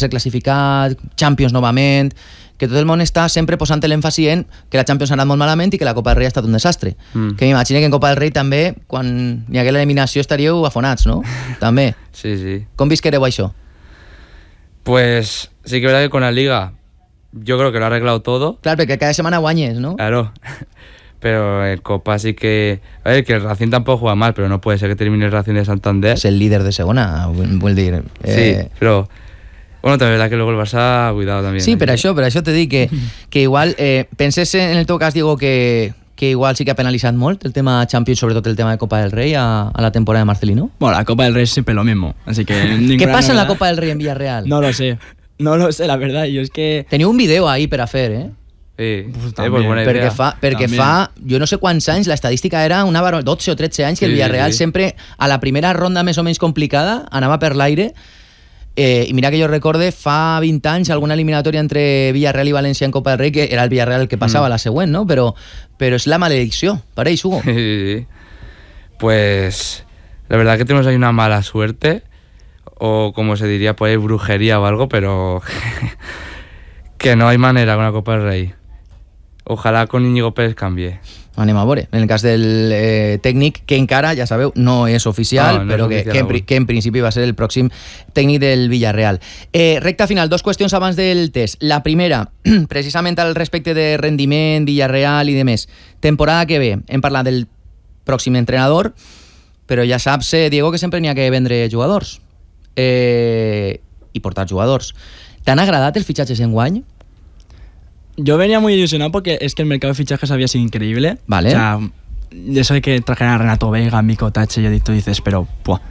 tercer classificat, Champions novament, que tot el món està sempre posant l'èmfasi en que la Champions ha anat molt malament i que la Copa del Rei ha estat un desastre. Que m'imagino que en Copa del Rei també, quan hi hagués l'eliminació, estaríeu afonats, ¿no? També. Sí. Com visquereu això? Pues sí que es verdad que con la Liga yo creo que lo ha arreglado todo. Claro, porque cada semana guañes, ¿no? Claro. Pero en Copa sí que... A ver, que el Racing tampoco juega mal, pero no puede ser que termine el Racing de Santander. Es el líder de segona, vull dir. Sí, pero... Bueno, también es verdad que luego el Barça, cuidado también. Sí, per això te dic que igual... penses en el teu cas, Diego, que igual sí que ha penalitzat molt el tema Champions, sobretot el tema de Copa del Rey a la temporada de Marcelino? Bueno, la Copa del Rey es siempre lo mismo, así que... ¿Qué pasa en la Copa del Rey en Villarreal? No lo sé, la verdad, yo es que... Teniu un vídeo ahí per a fer, eh? Sí, pues buena idea. Perquè fa, jo no sé quants anys, l'estadística era 12 o 13 anys que el Villarreal sempre, a la primera ronda més o menys complicada, anava per l'aire. I mira que jo recorde fa 20 anys alguna eliminatòria entre Villarreal i València en Copa del Rei, que era el Villarreal el que passava la següent, ¿no? Però és la maledicció, pareix, Hugo. Sí. Pues la verdad que tenemos ahí una mala suerte, o como se diría, pues brujería o algo, pero que no hay manera con la Copa del Rei. Ojalá con Íñigo Pérez cambie. Anem a veure. En el cas del tècnic, que encara, ja sabeu, no és oficial, però que en principi va ser el pròxim tècnic del Villarreal. Recta final, 2 qüestions abans del test. La primera, precisament al respecte de rendiment, Villarreal i demés. Temporada que ve, hem parlat del pròxim entrenador, però ja saps, Diego, que sempre n'hi ha que vendre jugadors i portar jugadors. ¿T'han agradat els fitxatges enguany? Yo venía muy ilusionado porque es que el mercado de fichajes había sido increíble. Vale. O sea, eso de que trajeran a Renato Vega, Miko Tache, y tú dices, pero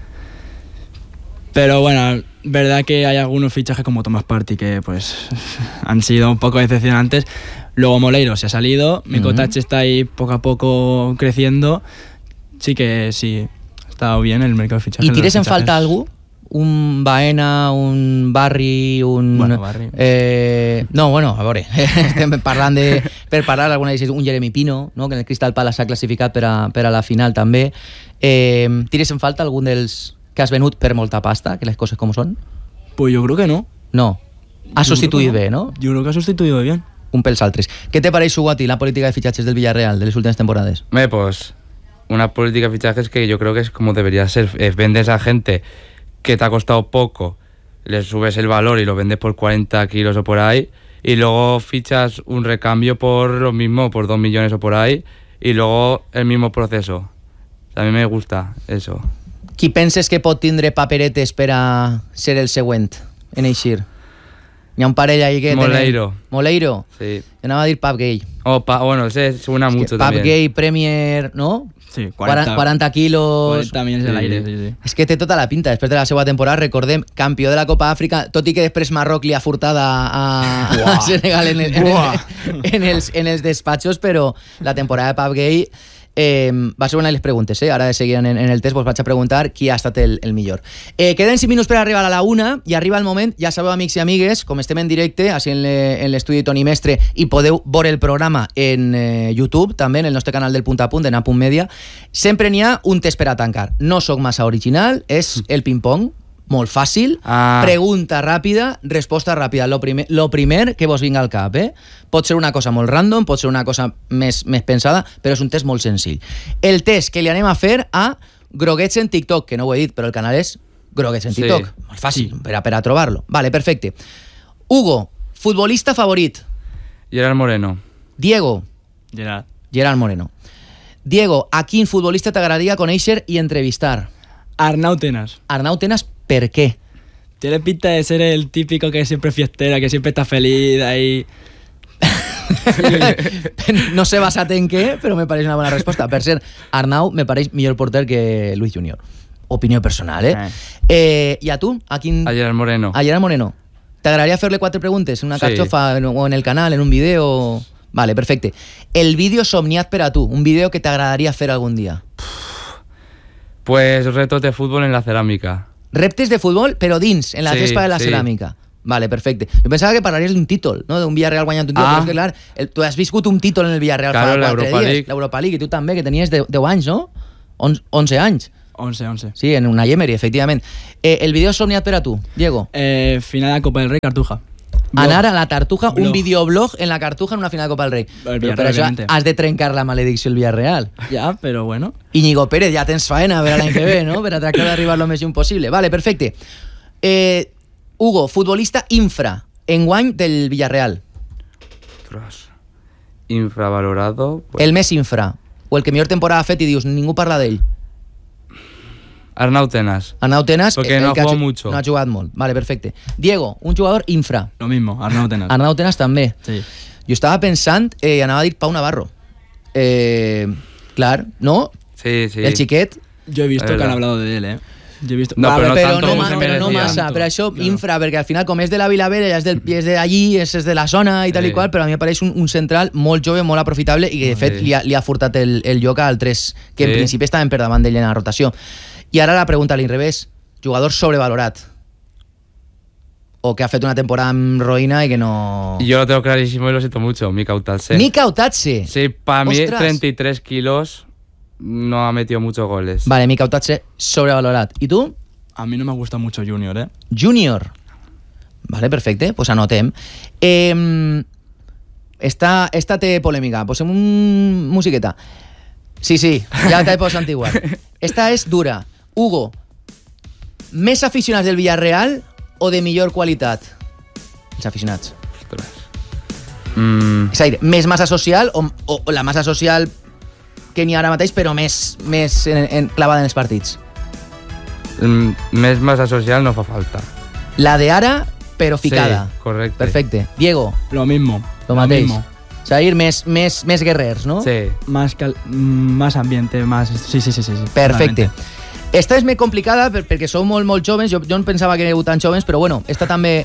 bueno, verdad que hay algunos fichajes como Tomás Partey que pues han sido un poco decepcionantes. Luego Moleiro se ha salido, Miko Tache está ahí poco a poco creciendo. Sí, ha estado bien el mercado de fichajes. ¿Y tires en falta algo? Un Baena, un Barry, un... Bueno, Barry. No, bueno, a veure, estem parlant per parlar alguna vegada, un Jeremy Pino, no? Que en el Crystal Palace s'ha classificat per a la final també. Tires en falta algun dels que has venut per molta pasta, que les coses com són? Pues yo creo que no. No. Ha sustituït bé, no? Yo creo que ha sustituido bien. Un pels altres. Què te pareix, Hugo, a ti, la política de fitxatges del Villarreal de les últimes temporades? Pues una política de fichajes que yo creo que es como debería ser. Vendes a gente que te ha costado poco, le subes el valor y lo vendes por 40 kilos o por ahí, y luego fichas un recambio por lo mismo, por 2 millones o por ahí, y luego el mismo proceso. A mí me gusta eso. Qui penses que pot tindre paperetes per a ser el següent en eixir? Hi ha un parell ahí que... Moleiro. Moleiro? Sí. Yo anava a dir Pap Gay. Bueno, ese suena mucho también. Pap Gay, Premier, ¿no? Sí, 40 kilos... 40 millones al aire, sí. És que té tota la pinta. Després de la seva temporada, recordem, campió de la Copa Àfrica, tot i que després Marroc li ha furtat a Senegal en els despatxos, però la temporada de Pap Gay va ser una de les preguntes, ara de seguir en el test vos vaig a preguntar qui ha estat el millor. Queden 5 minuts per arribar a la 1 i arriba el moment, ja sabeu, amics i amigues, com estem en directe així en l'estudi Toni Mestre i podeu veure el programa en YouTube també, en el nostre canal del Punt a Punt, en A.media, sempre n'hi ha un test per a tancar. No sóc massa original, és el ping-pong, molt fàcil, pregunta ràpida, resposta ràpida, lo primer que vos vinga al cap, pot ser una cosa molt random, pot ser una cosa més pensada, però és un test molt senzill. El test que li anem a fer a Groguets en TikTok, que no ho he dit, però el canal és Groguets en TikTok, molt fàcil, per a trobar-lo. Vale, perfecte. Hugo, futbolista favorit? Gerard Moreno. Diego? Gerard Moreno. Diego, a quin futbolista t'agradaria conèixer i entrevistar? Arnau Tenas. Arnau Tenas, ¿por qué? Tiene pinta de ser el típico que siempre fiestera, que siempre está feliz ahí. No sé basat en què, però me pareix una bona resposta. Per ser, Arnau me pareix millor porter que Luis Junior. Opinió personal, I a tu? A Gerard Moreno. A Gerard Moreno. ¿T'agradaria fer-le 4 preguntes? En una carxofa o en el canal, en un vídeo? Vale, perfecte. El vídeo somniat per a tu, un vídeo que t'agradaria fer algun dia. Pues retos de fútbol en la cerámica. Reptes de fútbol, però dins, en la gespa de la ceràmica. Vale, perfecte. Jo pensava que parlaries d'un títol, no? D'un Villarreal guanyant un títol, però és que, clar, tu has viscut un títol en el Villarreal fa 4 dies. L'Europa League, i tu també, que tenies 10 anys, no? 11 anys. 11. Sí, en una Emery, efectivament. El vídeo somiat per a tu, Diego. Final de Copa del Rey, Cartuja. Anar a la Tartuja, Blog. un videoblog en la Cartuja en una final de Copa del Rei. El Però per això obviamente. has de trencar la maledicció el Villarreal. Ja, però bueno. Íñigo Pérez, ja tens faena per a l'any que ve, no? Per a tractar d'arribar lo més lluny possible. Vale, perfecte. Hugo, futbolista infra, enguany del Villarreal. Ostras. Infravalorado. Pues, El més infra, o el que millor temporada ha fet i dius, ningú parla d'ell. Arnau Tenas. Arnau Tenas, Porque el no que ha jugado mucho. No ha jugat molt. Vale, perfecte. Diego, un jugador infra. Lo mismo, Arnau Tenas. Arnau Tenas també. Sí. Jo estava pensant, anava a dir Pau Navarro. Clar, ¿no? Sí, sí. El xiquet. Yo he visto Es que han verdad. hablado de él, ¿eh? Yo he visto... No, Vale, però no però tanto no, como ma- se però no merecía. massa, per això Claro. infra, perquè al final com és de la Vilavera, ja és d'allí, és de la zona i tal i Sí. qual, però a mi m'apareix un central molt jove, molt aprofitable i que de fet Sí. li ha furtat el lloc al 3, que en Sí. principi estaven per davant d'ell en la rotació. I ara la pregunta a l'inrevés, jugador sobrevalorat o que ha fet una temporada amb roïna i que no... Yo lo tengo clarísimo y lo siento mucho. Mika Utalse. Mika Utatse. Sí, para mí Ostras. 33 kilos no ha metido muchos goles. Vale, Mika Utatse sobrevalorat. I tu? A mí no me gusta mucho Junior, ¿eh? Junior. Vale, perfecte, pues anotem. Esta té polèmica. Posem un musiqueta. Sí, ja t'he posat antigua. Esta és dura. Hugo, més aficionats del Villarreal o de millor qualitat? Els aficionats. Ostras. És a dir, més massa social o la massa social que n'hi ha ara mateix, però més clavada en els partits? Més massa social no fa falta. La de ara, però ficada. Sí, correcte. Perfecte. Diego, Lo mismo. lo mateix. mismo. És a dir, més guerrers, no? Sí. Más ambiente, más... Sí. Perfecte. Totalmente. Esta és més complicada perquè sou molt jovens, jo em pensava que éreu tan jovens, però bueno, esta també...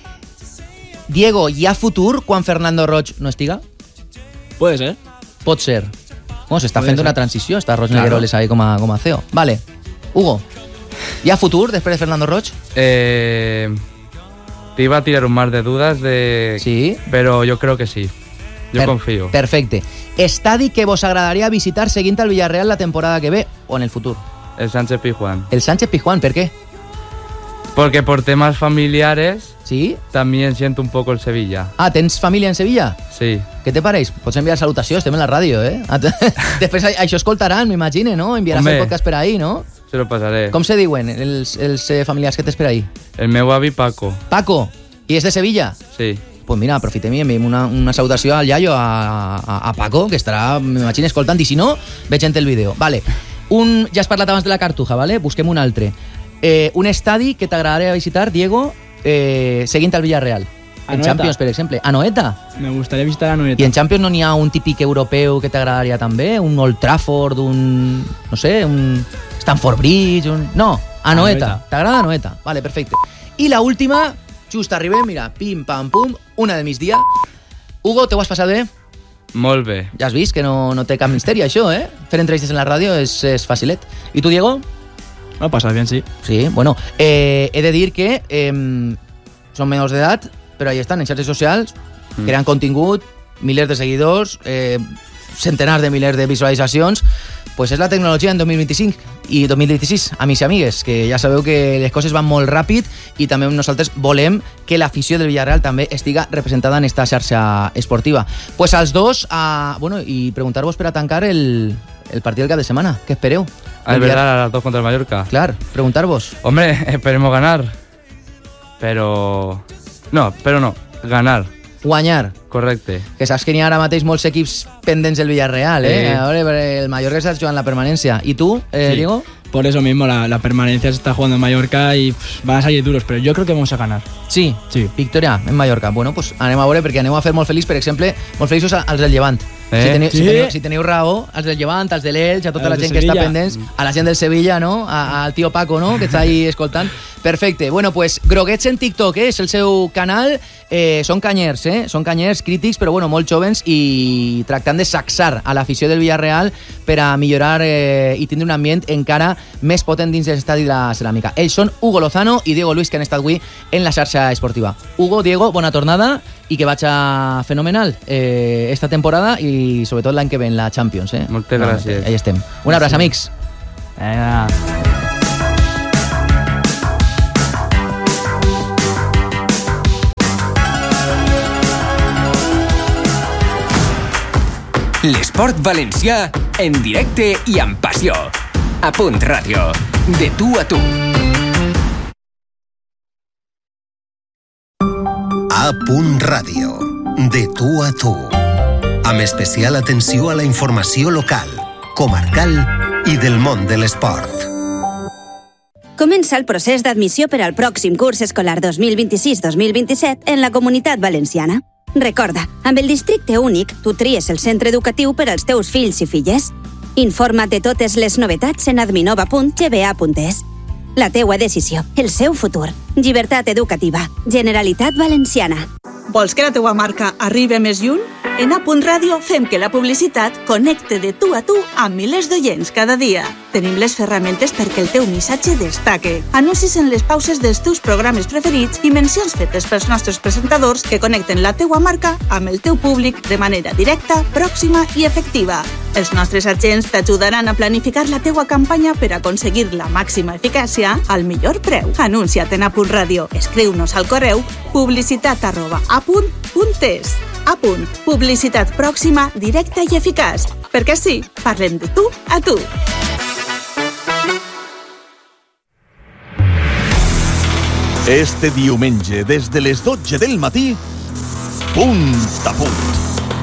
Diego, hi ha futur quan Fernando Roig no estiga? Puede ser. Pot ser. Bueno, s'està Puede fent ser. una transició, està Roig Claro. Negueroles ahí com a CEO. Vale. Hugo, hi ha futur després de Fernando Roig? Te iba a tirar un mar de dudas Sí. pero yo creo que sí. Yo confío. Perfecte. Estadi que vos agradaria visitar seguint al Villarreal la temporada que ve o en el futur? El Sánchez Pizjuán. El Sánchez Pizjuán, ¿per qué? Porque por temas familiares Sí? también siento un poco el Sevilla. Ah, tens família en Sevilla? Sí. Què te pareix? Pots enviar salutació, estem en la ràdio, eh? Després això escoltaran, m'imagine, no? Enviaràs Home. el podcast per ahí, no? Se lo pasaré. Com se diuen els familiars que tens per ahí? El meu avi Paco. Paco, i és de Sevilla? Sí. Pues mira, aprofitem i enviem una salutació al iaio, a Paco, que estarà, m'imagino, escoltant, i si no, veig en el vídeo. Vale. Ja has parlat abans de la Cartuja, vale? Busquem un altre. Un estadi que t'agradaria visitar, Diego, seguint al Villarreal. En Anoeta. Champions, per exemple. Anoeta? Me gustaría visitar a Noeta. I en Champions no n'hi ha un típic europeu que t'agradaria també? Un Old Trafford, no sé, un Stamford Bridge, No, Anoeta. Anoeta. T'agrada Anoeta? Vale, perfecte. I la última, just arribem, mira, pim, pam, pum, una del migdia. Hugo, te ho has passat bé? Molt bé. Ja has vist que no té cap misteri, això, eh? Fer entrevistes en la ràdio és facilet. I tu, Diego? Lo pasas bien, sí. Sí, bueno, he de dir que són menors d'edat, però ahí estan, en xarxes socials, creant contingut, milers de seguidors, centenars de milers de visualitzacions. Pues és la tecnologia en 2025 i 2016, amics i amigues, que ja sabeu que les coses van molt ràpid i també nosaltres volem que l'afició del Villarreal també estiga representada en esta xarxa esportiva. Pues als dos, bueno, i preguntar-vos per a tancar el partit del cap de setmana. Què espereu? Es verdad, a las 2 contra el Mallorca. Clar, preguntar-vos. Hombre, esperemos ganar. Pero no, ganar. Guanyar. Correcte. Que saps que n'hi ha ara mateix molts equips pendents del Villarreal, eh? Sí. A veure, el Mallorca està jugant la permanència. I tu, Sí. Diego? Por eso mismo la permanencia se está jugando en Mallorca y van a salir duros, pero yo creo que vamos a ganar. Sí. Sí. Victòria en Mallorca. Bueno, pues anem a veure, perquè aneu a fer molt feliç, per exemple, molt feliços als del Llevant. Sí. Si teniu raó, als del Llevant, als de l'Elx, a tota la Els de gent que està Sevilla. pendents, a la gent del Sevilla, no? Al tio Paco, no? Que està ahí escoltant. Perfecte. Bueno, pues Groguets en TikTok, és el seu canal. Són canyers, són canyers crítics, però bueno, molt jovens i tractant de sacsar a l'afició del Villarreal per a millorar i tindre un ambient encara més potent dins de l'estadi de la ceràmica. Ells són Hugo Lozano i Diego Luis, que han estat avui en la xarxa esportiva. Hugo, Diego, bona tornada i que vagi fenomenal esta temporada i sobretot l'any que ve en la Champions. Moltes gràcies. Ahí estem. Un abraç, amics. Venga. l'esport valencià en directe i amb passió. A Punt Ràdio, de tu a tu. A Punt Ràdio, de tu a tu. Amb especial atenció a la informació local, comarcal i del món de l'esport. Comença el procés d'admissió per al pròxim curs escolar 2026-2027 en la Comunitat Valenciana. Recorda, amb el districte únic, tu tries el centre educatiu per als teus fills i filles. Informa't de totes les novetats en adminova.gba.es. La teua decisió, el seu futur. Llibertat educativa. Generalitat Valenciana. Vols que la teua marca arribi més lluny? En A Punt Ràdio fem que la publicitat connecte de tu a tu amb milers d'oients cada dia. Tenim les ferramentes perquè el teu missatge destaque. Anuncis en les pauses dels teus programes preferits i mencions fetes pels nostres presentadors que connecten la teua marca amb el teu públic de manera directa, pròxima i efectiva. Els nostres agents t'ajudaran a planificar la teua campanya per aconseguir la màxima eficàcia al millor preu. Anuncia't en A Punt Ràdio. Escriu-nos al correu publicitat@apunt.es. A Punt. Publicitat pròxima, directa i eficaç. Perquè sí, parlem de tu a tu. Este diumenge, des de les 12 del matí, Punt a Punt.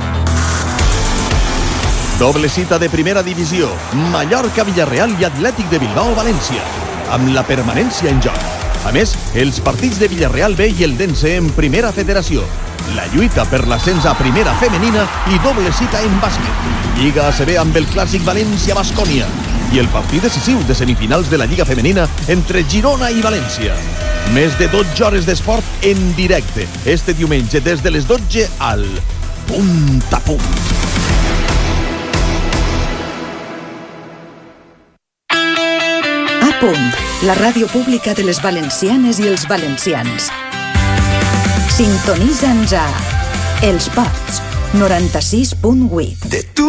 Doble cita de primera divisió, Mallorca-Villarreal i Atlètic de Bilbao-València, amb la permanència en joc. A més, els partits de Villarreal B i el Dense en primera federació, la lluita per l'ascens a primera femenina i doble cita en bàsquet. Lliga ACB amb el clàssic València-Bascònia i el partit decisiu de semifinals de la Lliga Femenina entre Girona i València. Més de 12 hores d'esport en directe, este diumenge des de les 12 al Punt a Punt. A Punt, la ràdio pública de les valencianes i els valencians. Sintonitza'ns a Els Pots, 96.8. De tu